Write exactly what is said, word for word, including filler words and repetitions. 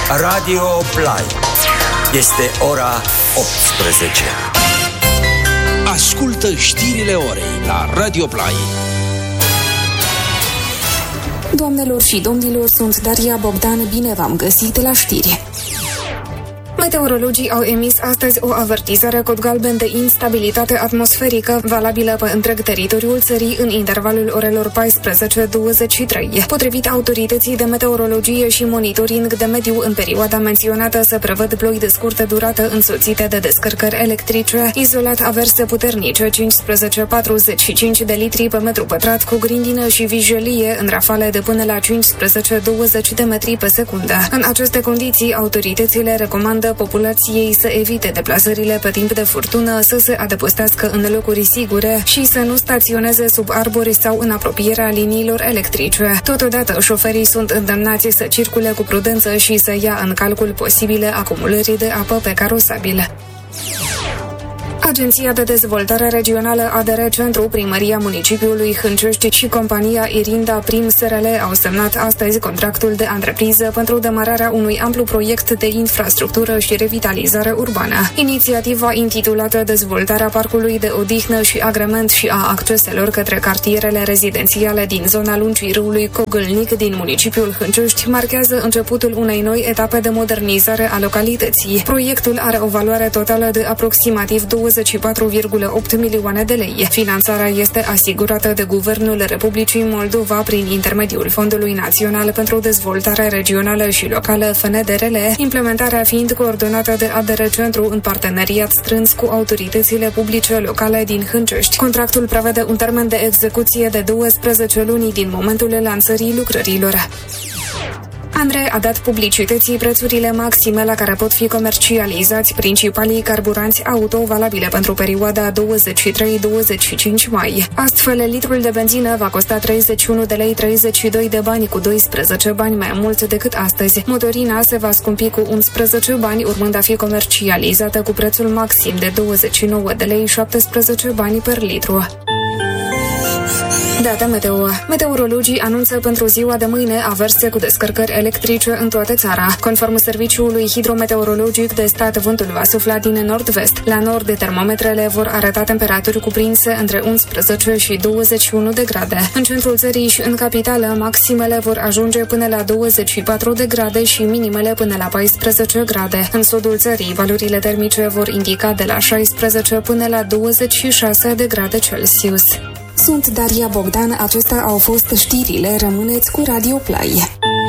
Radio Play. Este ora optsprezece. Ascultă știrile orei la Radio Play. Doamnelor și domnilor, sunt Daria Bogdan, bine v-am găsit la știri. Meteorologii au emis astăzi o avertizare cod galben de instabilitate atmosferică valabilă pe întreg teritoriul țării în intervalul orelor paisprezece douăzeci și trei. Potrivit autorității de meteorologie și monitoring de mediu, în perioada menționată se prevăd ploi de scurtă durată însoțite de descărcări electrice, izolat averse puternice cincisprezece patruzeci și cinci de litri pe metru pătrat cu grindină și vijelie în rafale de până la cincisprezece douăzeci de metri pe secundă. În aceste condiții, autoritățile recomandă populației să evite deplasările pe timp de furtună, să se adăpostească în locuri sigure și să nu staționeze sub arbori sau în apropierea liniilor electrice. Totodată, șoferii sunt îndemnați să circule cu prudență și să ia în calcul posibile acumulări de apă pe carosabil. Agenția de Dezvoltare Regională A D R Centru, Primăria Municipiului Hâncești și compania Irinda Prim S R L au semnat astăzi contractul de antrepriză pentru demararea unui amplu proiect de infrastructură și revitalizare urbană. Inițiativa, intitulată Dezvoltarea parcului de odihnă și agrement și a acceselor către cartierele rezidențiale din zona lungii râului Cogâlnic din municipiul Hâncești, marchează începutul unei noi etape de modernizare a localității. Proiectul are o valoare totală de aproximativ douăzeci și patru virgulă opt milioane de lei. Finanțarea este asigurată de Guvernul Republicii Moldova prin intermediul Fondului Național pentru Dezvoltare Regională și Locală F N D R L, implementarea fiind coordonată de A D R Centru în parteneriat strâns cu autoritățile publice locale din Hâncești. Contractul prevede un termen de execuție de douăsprezece luni din momentul lansării lucrărilor. ANRE a dat publicității prețurile maxime la care pot fi comercializați principalii carburanți auto valabile pentru perioada douăzeci și trei douăzeci și cinci mai. Astfel, litrul de benzină va costa treizeci și unu de lei treizeci și doi de bani, cu doisprezece bani mai mult decât astăzi. Motorina se va scumpi cu unsprezece bani, urmând a fi comercializată cu prețul maxim de douăzeci și nouă de lei șaptesprezece bani per litru. Data meteo. Meteorologii anunță pentru ziua de mâine averse cu descărcări electrice în toată țara. Conform Serviciului Hidrometeorologic de Stat, vântul va sufla din nord-vest. La nord, termometrele vor arăta temperaturi cuprinse între unsprezece și douăzeci și unu de grade. În centrul țării și în capitală, maximele vor ajunge până la douăzeci și patru de grade și minimele până la paisprezece grade. În sudul țării, valorile termice vor indica de la șaisprezece până la douăzeci și șase de grade Celsius. Sunt Daria Bogdan, acestea au fost știrile, rămâneți cu Radio Play.